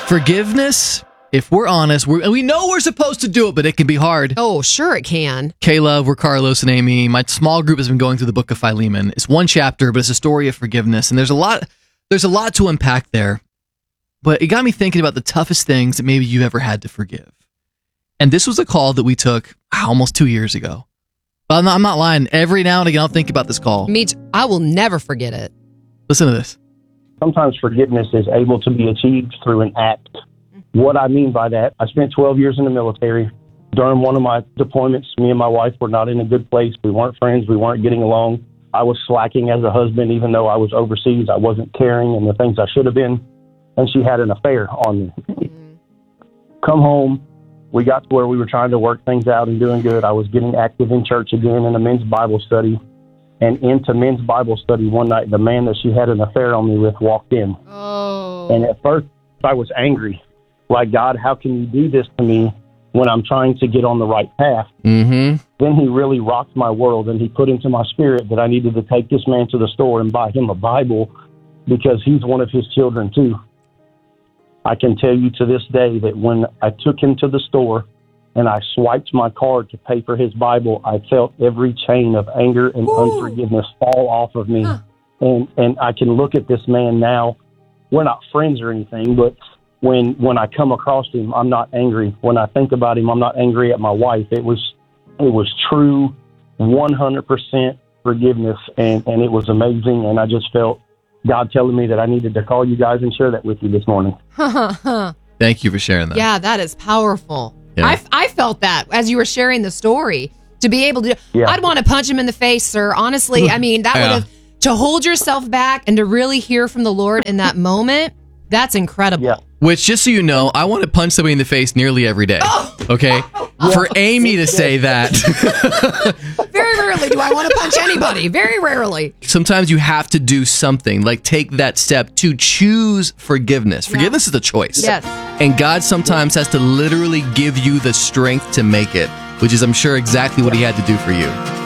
Forgiveness, if we're honest, we know we're supposed to do it, but it can be hard. Oh, sure it can. Kayla, we're Carlos and Amy. My small group has been going through the book of Philemon. It's one chapter, but it's a story of forgiveness, and there's a lot to unpack there. But it got me thinking about the toughest things that maybe you've ever had to forgive. And this was a call that we took almost 2 years ago. I'm not lying. Every now and again, I'll think about this call. I will never forget it. Listen to this. Sometimes forgiveness is able to be achieved through an act. What I mean by that, I spent 12 years in the military. During one of my deployments, me and my wife were not in a good place. We weren't friends. We weren't getting along. I was slacking as a husband, even though I was overseas. I wasn't caring in the things I should have been. And she had an affair on me. Come home. We got to where we were trying to work things out and doing good. I was getting active in church again in a men's Bible study. And into men's Bible study one night, the man that she had an affair on me with walked in. Oh. And at first, I was angry. Like, God, how can you do this to me when I'm trying to get on the right path? Mm-hmm. Then he really rocked my world, and he put into my spirit that I needed to take this man to the store and buy him a Bible because he's one of his children, too. I can tell you to this day that when I took him to the store and I swiped my card to pay for his Bible, I felt every chain of anger and unforgiveness fall off of me. Huh. And I can look at this man now. We're not friends or anything, but when I come across him, I'm not angry. When I think about him, I'm not angry at my wife. It was true 100% forgiveness, and it was amazing. And I just felt God telling me that I needed to call you guys and share that with you this morning. Thank you for sharing that. Yeah, that is powerful. Yeah. I felt that as you were sharing the story. To be able to, I'd want to punch him in the face, sir. Honestly, I mean, that would have, to hold yourself back and to really hear from the Lord in that moment, that's incredible. Yeah. Which, just so you know, I want to punch somebody in the face nearly every day. Okay? For Amy to say that. Very rarely do I want to punch anybody. Very rarely. Sometimes you have to do something, like take that step to choose forgiveness. Forgiveness is a choice. Yes. And God sometimes has to literally give you the strength to make it, which is, I'm sure, exactly what he had to do for you.